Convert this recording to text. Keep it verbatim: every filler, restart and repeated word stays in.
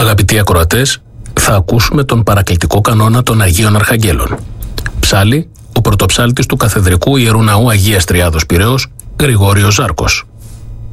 Αγαπητοί ακροατές, θα ακούσουμε τον παρακλητικό κανόνα των Αγίων Αρχαγγέλων. Ψάλλει, ο πρωτοψάλτης του Καθεδρικού Ιερού Ναού Αγίας Τριάδος Πειραιώς, Γρηγόριος Ζάρκος.